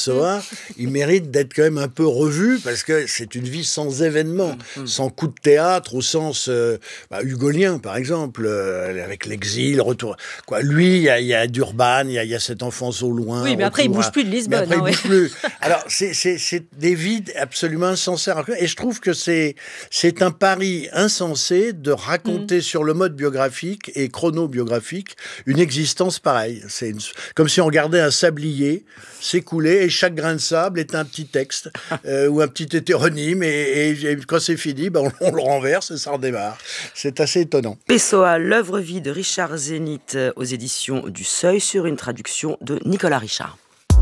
Pessoa, il mérite d'être quand même un peu revu, parce que c'est une vie sans événements, sans coup de théâtre, au sens hugolien, par exemple, avec l'exil, retour. Quoi, lui, il y a Durban, il y a cette enfance au loin. Oui, mais après, il bouge plus de Lisbonne. Mais après, il bouge plus. Alors, c'est des vies absolument insensés. Et je trouve que c'est un pari insensé de raconter sur le mode biographique et chronobiographique une existence pareille. C'est comme si on regardait un sablier s'écouler et chaque grain de sable est un petit texte ou un petit hétéronyme et quand c'est fini, on le renverse et ça redémarre. C'est assez étonnant. Pessoa, l'œuvre vie de Richard Zénith aux éditions du Seuil sur une traduction de Nicolas Richard.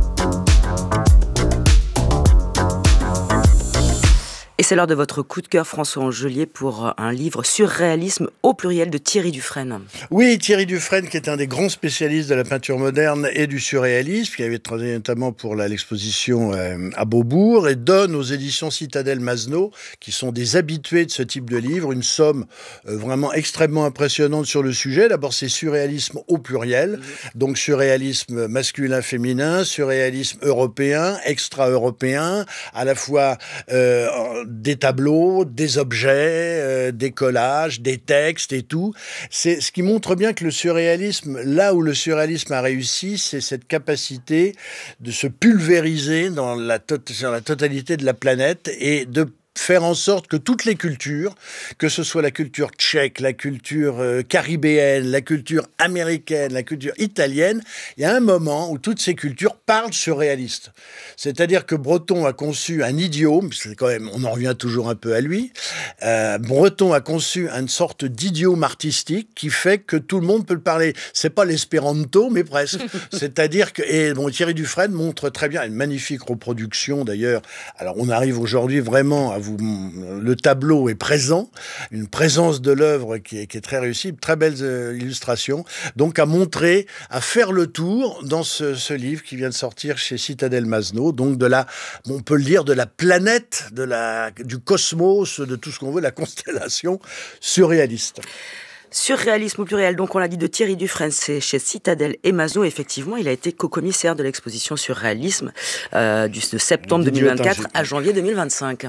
Et c'est l'heure de votre coup de cœur, François Angelier, pour un livre surréalisme au pluriel de Thierry Dufresne. Oui, Thierry Dufresne, qui est un des grands spécialistes de la peinture moderne et du surréalisme, qui avait travaillé notamment pour l'exposition à Beaubourg, et donne aux éditions Citadel Masno, qui sont des habitués de ce type de livre, une somme vraiment extrêmement impressionnante sur le sujet. D'abord, c'est surréalisme au pluriel, donc surréalisme masculin-féminin, surréalisme européen, extra-européen, à la fois des tableaux, des objets, des collages, des textes et tout. C'est ce qui montre bien que le surréalisme, là où le surréalisme a réussi, c'est cette capacité de se pulvériser sur la totalité de la planète et de faire en sorte que toutes les cultures, que ce soit la culture tchèque, la culture caribéenne, la culture américaine, la culture italienne, il y a un moment où toutes ces cultures parlent surréaliste. C'est-à-dire que Breton a conçu un idiome, c'est quand même, on en revient toujours un peu à lui, Breton a conçu une sorte d'idiome artistique qui fait que tout le monde peut le parler. C'est pas l'espéranto, mais presque. C'est-à-dire que, Thierry Dufresne montre très bien, une magnifique reproduction d'ailleurs. Alors on arrive aujourd'hui vraiment à le tableau est présent, une présence de l'œuvre qui est très réussie, très belles illustrations, donc à montrer, à faire le tour dans ce livre qui vient de sortir chez Citadel Masno, donc on peut le dire, de la planète, du cosmos, de tout ce qu'on veut, la constellation surréaliste. Surréalisme au pluriel, donc on l'a dit, de Thierry Dufresne, c'est chez Citadel et Masno. Effectivement, il a été co-commissaire de l'exposition Surréalisme de septembre 2024 à janvier 2025.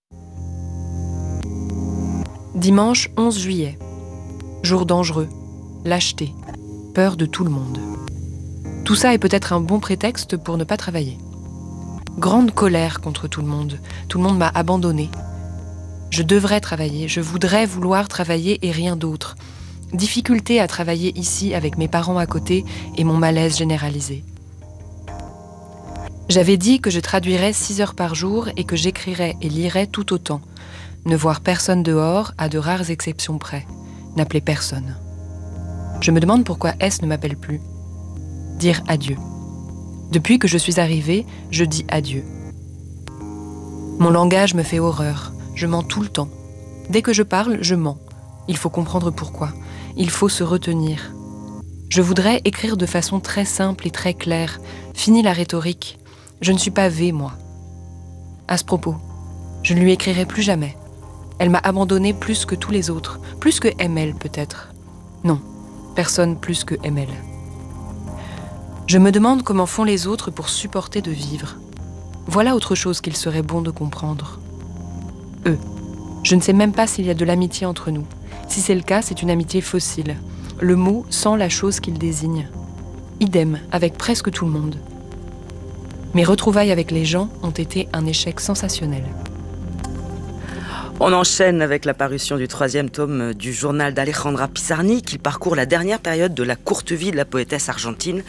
Dimanche 11 juillet. Jour dangereux, lâcheté, peur de tout le monde. Tout ça est peut-être un bon prétexte pour ne pas travailler. Grande colère contre tout le monde. Tout le monde m'a abandonnée. Je devrais travailler, je voudrais vouloir travailler et rien d'autre. Difficulté à travailler ici avec mes parents à côté et mon malaise généralisé. J'avais dit que je traduirais 6 heures par jour et que j'écrirais et lirais tout autant. Ne voir personne dehors, à de rares exceptions près. N'appeler personne. Je me demande pourquoi S ne m'appelle plus. Dire adieu. Depuis que je suis arrivée, je dis adieu. Mon langage me fait horreur. Je mens tout le temps. Dès que je parle, je mens. Il faut comprendre pourquoi. Il faut se retenir. Je voudrais écrire de façon très simple et très claire. Fini la rhétorique. Je ne suis pas V, moi. À ce propos, je ne lui écrirai plus jamais. Elle m'a abandonnée plus que tous les autres. Plus que ML, peut-être. Non, personne plus que ML. Je me demande comment font les autres pour supporter de vivre. Voilà autre chose qu'il serait bon de comprendre. Eux. Je ne sais même pas s'il y a de l'amitié entre nous. Si c'est le cas, c'est une amitié fossile. Le mot sans la chose qu'il désigne. Idem, avec presque tout le monde. Mes retrouvailles avec les gens ont été un échec sensationnel. On enchaîne avec la parution du 3e tome du journal d'Alejandra Pizarnik, qui parcourt la dernière période de la courte vie de la poétesse argentine,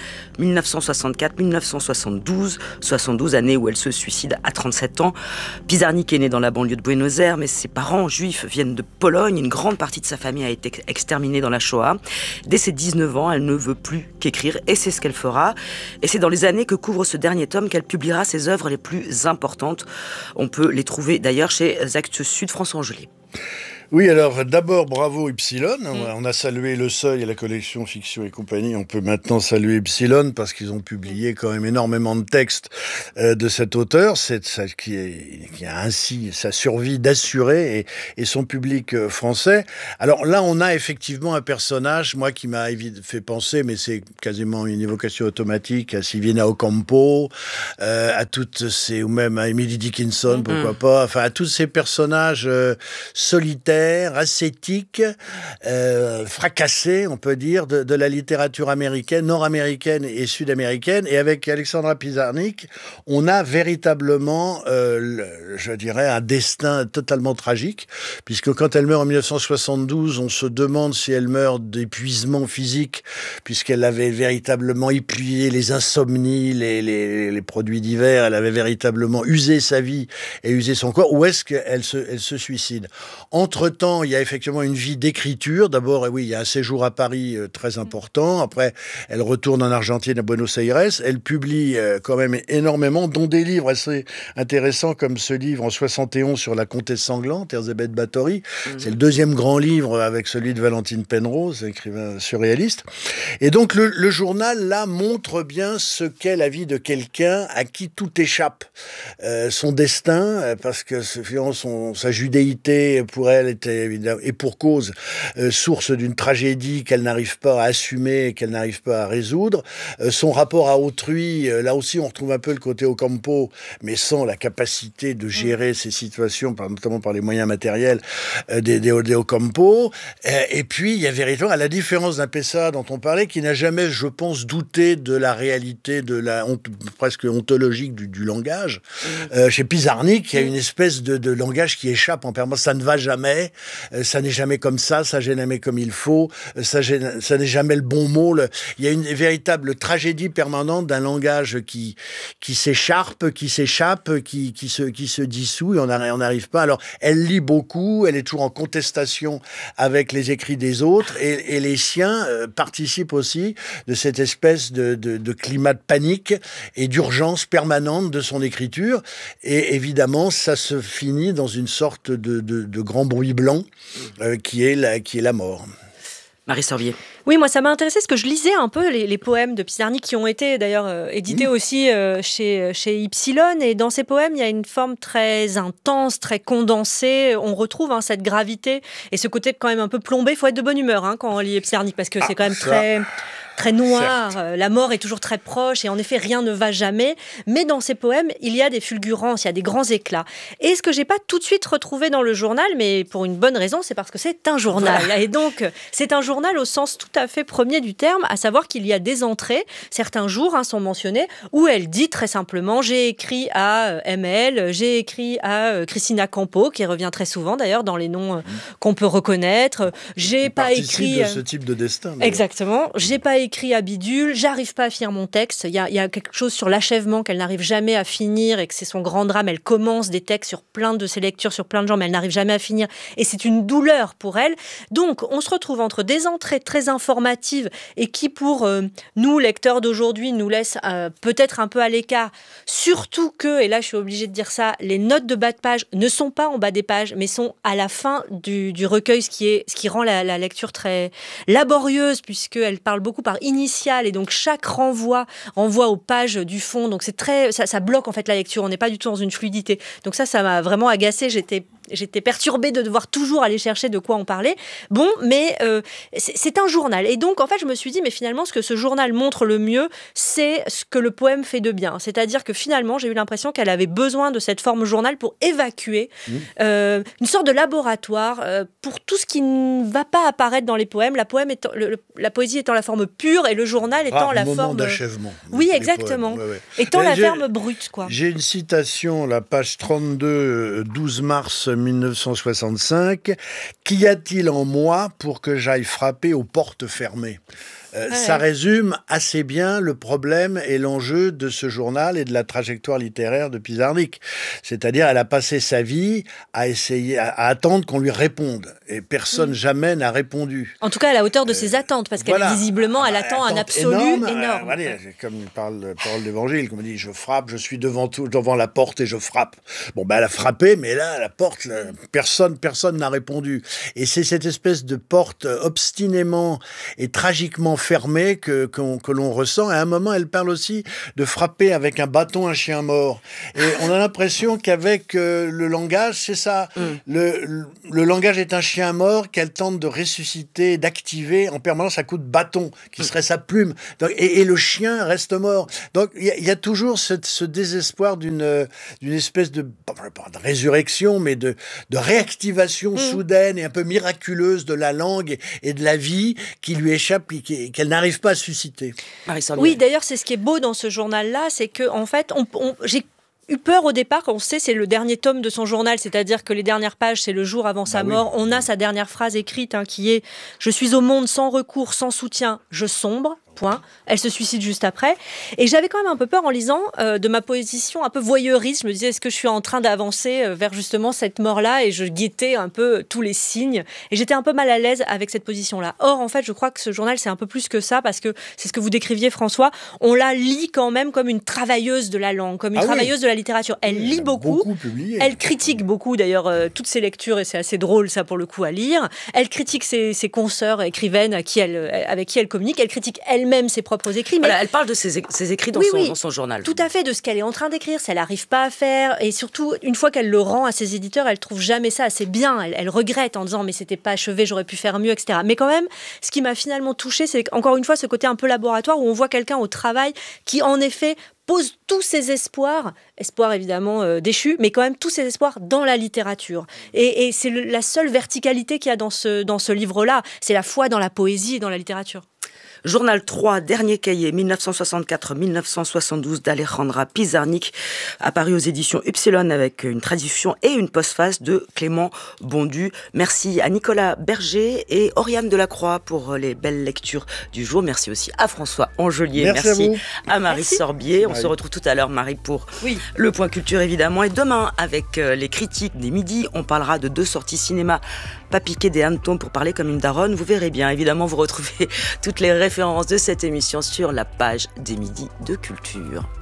1964-1972, 72 années où elle se suicide à 37 ans. Pizarnik est née dans la banlieue de Buenos Aires, mais ses parents juifs viennent de Pologne. Une grande partie de sa famille a été exterminée dans la Shoah. Dès ses 19 ans, elle ne veut plus qu'écrire, et c'est ce qu'elle fera. Et c'est dans les années que couvre ce dernier tome qu'elle publiera ses œuvres les plus importantes. On peut les trouver d'ailleurs chez Actes Sud. François Angelier. Oui, alors d'abord, bravo Ypsilon. On a salué Le Seuil et la collection Fiction et compagnie. On peut maintenant saluer Ypsilon parce qu'ils ont publié quand même énormément de textes de cet auteur, qui a ainsi sa survie d'assurer et son public français. Alors là, on a effectivement un personnage, moi, qui m'a fait penser, mais c'est quasiment une évocation automatique, à Sylvina Ocampo, à toutes ces, ou même à Emily Dickinson, pourquoi pas, enfin à tous ces personnages solitaires, ascétique, fracassé, on peut dire, de la littérature américaine, nord-américaine et sud-américaine. Et avec Alexandra Pizarnik, on a véritablement, je dirais, un destin totalement tragique, puisque quand elle meurt en 1972, on se demande si elle meurt d'épuisement physique, puisqu'elle avait véritablement épuisé les insomnies, les produits divers, elle avait véritablement usé sa vie et usé son corps, ou est-ce qu'elle se suicide? Entre-temps, il y a effectivement une vie d'écriture. D'abord, oui, il y a un séjour à Paris très important. Après, elle retourne en Argentine, à Buenos Aires. Elle publie quand même énormément, dont des livres assez intéressants, comme ce livre en 71 sur la comtesse sanglante, Erzébet Báthory. C'est le deuxième grand livre avec celui de Valentine Penrose, écrivain surréaliste. Et donc, le journal, là, montre bien ce qu'est la vie de quelqu'un à qui tout échappe. Son destin, parce que sa judéité, pour elle, était évidemment, et pour cause, source d'une tragédie qu'elle n'arrive pas à assumer et qu'elle n'arrive pas à résoudre. Son rapport à autrui, là aussi on retrouve un peu le côté Ocampo, mais sans la capacité de gérer ces situations, notamment par les moyens matériels des Ocampo. Et puis il y a véritablement, à la différence d'un Pessard dont on parlait, qui n'a jamais, je pense, douté de la réalité, de la presque ontologique du langage. Chez Pizarnik, il y a une espèce de langage qui échappe en permanence. Ça ne va jamais, ça n'est jamais comme ça n'est jamais comme il faut, ça n'est jamais le bon mot. Il y a une véritable tragédie permanente d'un langage qui s'échappe, qui se dissout, et on n'arrive pas. Alors, elle lit beaucoup, elle est toujours en contestation avec les écrits des autres, et les siens participent aussi de cette espèce de climat de panique et d'urgence permanente de son écriture. Et évidemment, ça se finit dans une sorte de grand bruit blanc qui est la mort. Marie Sorbier. Oui, moi ça m'a intéressé parce que je lisais un peu les poèmes de Pizarnik qui ont été d'ailleurs édités aussi chez Ypsilon, et dans ces poèmes il y a une forme très intense, très condensée. On retrouve cette gravité et ce côté quand même un peu plombé. Il faut être de bonne humeur quand on lit Pizarnik parce que c'est quand même très noir, la mort est toujours très proche et en effet rien ne va jamais, mais dans ces poèmes il y a des fulgurances, il y a des grands éclats. Et ce que j'ai pas tout de suite retrouvé dans le journal, mais pour une bonne raison, c'est parce que c'est un journal. Et donc c'est un journal au sens tout à fait premier du terme, à savoir qu'il y a des entrées, certains jours sont mentionnés, où elle dit très simplement: j'ai écrit à ML, j'ai écrit à Cristina Campo, qui revient très souvent d'ailleurs dans les noms qu'on peut reconnaître, j'ai pas écrit de ce type de destin. Exactement, j'ai pas écrit à bidule, j'arrive pas à finir mon texte. Il y a quelque chose sur l'achèvement qu'elle n'arrive jamais à finir et que c'est son grand drame. Elle commence des textes sur plein de ses lectures, sur plein de gens, mais elle n'arrive jamais à finir. Et c'est une douleur pour elle. Donc, on se retrouve entre des entrées très informatives et qui, pour nous, lecteurs d'aujourd'hui, nous laissent peut-être un peu à l'écart. Surtout que, et là, je suis obligée de dire ça, les notes de bas de page ne sont pas en bas des pages, mais sont à la fin du recueil, ce qui rend la lecture très laborieuse, puisqu'elle parle beaucoup par initiale, et donc chaque renvoi aux pages du fond, donc c'est ça bloque en fait la lecture, on n'est pas du tout dans une fluidité, donc ça m'a vraiment agacée. J'étais perturbée de devoir toujours aller chercher de quoi on parlait. Bon, mais c'est un journal. Et donc, en fait, je me suis dit, mais finalement, ce que ce journal montre le mieux, c'est ce que le poème fait de bien. C'est-à-dire que finalement, j'ai eu l'impression qu'elle avait besoin de cette forme journal pour évacuer une sorte de laboratoire pour tout ce qui ne va pas apparaître dans les poèmes. La poésie étant la forme pure et le journal étant la forme d'achèvement. Oui, exactement. Ouais. Étant la forme brute, quoi. J'ai une citation, la page 32, 12 mars 1965. « Qu'y a-t-il en moi pour que j'aille frapper aux portes fermées ?» Ça résume assez bien le problème et l'enjeu de ce journal et de la trajectoire littéraire de Pizarnik. C'est-à-dire, elle a passé sa vie à essayer, à attendre qu'on lui réponde. Et personne jamais n'a répondu. En tout cas, à la hauteur de ses attentes, parce qu'elle, visiblement, elle attend un absolu énorme. Voilà, comme il parle de parole d'évangile, comme il dit, je frappe, je suis devant la porte et je frappe. Bon, elle a frappé, mais là, la porte, personne n'a répondu. Et c'est cette espèce de porte obstinément et tragiquement fermée que l'on ressent. Et à un moment, elle parle aussi de frapper avec un bâton un chien mort. Et on a l'impression qu'avec le langage, c'est ça. Le langage est un chien mort qu'elle tente de ressusciter, d'activer en permanence à coups de bâton, qui serait sa plume. Donc, et le chien reste mort. Donc il y a toujours ce désespoir d'une espèce de résurrection, mais de réactivation soudaine et un peu miraculeuse de la langue et de la vie qui lui échappe et qu'elle n'arrive pas à susciter. Oui, d'ailleurs, c'est ce qui est beau dans ce journal-là, c'est que en fait, j'ai eu peur au départ, quand on sait c'est le dernier tome de son journal, c'est-à-dire que les dernières pages, c'est le jour avant sa mort. On a sa dernière phrase écrite qui est « Je suis au monde sans recours, sans soutien, je sombre ». Point. Elle se suicide juste après. Et j'avais quand même un peu peur en lisant de ma position un peu voyeuriste. Je me disais, est-ce que je suis en train d'avancer vers justement cette mort-là? Et je guettais un peu tous les signes. Et j'étais un peu mal à l'aise avec cette position-là. Or, en fait, je crois que ce journal, c'est un peu plus que ça, parce que c'est ce que vous décriviez, François. On la lit quand même comme une travailleuse de la langue, comme une travailleuse de la littérature. Elle lit beaucoup. Elle critique beaucoup, d'ailleurs, toutes ses lectures, et c'est assez drôle, ça, pour le coup, à lire. Elle critique ses consoeurs écrivaines avec qui elle communique. Elle critique elle-même ses propres écrits. Mais elle parle de ses écrits dans son journal. Tout à fait, de ce qu'elle est en train d'écrire, si elle n'arrive pas à faire. Et surtout, une fois qu'elle le rend à ses éditeurs, elle trouve jamais ça assez bien. Elle regrette en disant, mais c'était pas achevé, j'aurais pu faire mieux, etc. Mais quand même, ce qui m'a finalement touchée, c'est encore une fois ce côté un peu laboratoire où on voit quelqu'un au travail qui, en effet, pose tous ses espoirs évidemment déchus, mais quand même tous ses espoirs dans la littérature. Et c'est la seule verticalité qu'il y a dans ce livre-là. C'est la foi dans la poésie et dans la littérature. Journal 3, dernier cahier, 1964-1972 d'Alejandra Pizarnik, apparu aux éditions Upsilon avec une traduction et une postface de Clément Bondu. Merci à Nicolas Berger et Oriane Delacroix pour les belles lectures du jour. Merci aussi à François Angelier. Merci à Marie Sorbier. On se retrouve tout à l'heure, Marie, pour le point culture, évidemment. Et demain, avec les critiques des midis, on parlera de 2 sorties cinéma, Pas piqué des hannetons pour parler comme une daronne. Vous verrez bien. Évidemment, vous retrouvez toutes les références de cette émission sur la page des midis de culture.